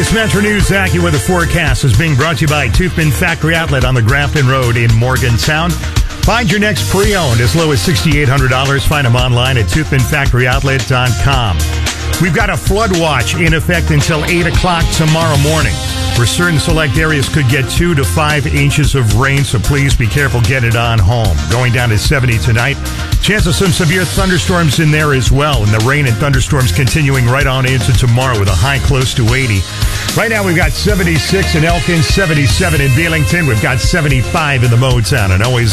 This Metro News AccuWeather forecast is being brought to you by Toothman Factory Outlet on the Grafton Road in Morgantown. Find your next pre-owned as low as $6,800. Find them online at toothmanfactoryoutlet.com. We've got a flood watch in effect until 8 o'clock tomorrow morning, where certain select areas could get 2 to 5 inches of rain, so please be careful, get it on home. Going down to 70 tonight. Chance of some severe thunderstorms in there as well, and the rain and thunderstorms continuing right on into tomorrow with a high close to 80. Right now we've got 76 in Elkins, 77 in Belington. We've got 75 in the Motown, and always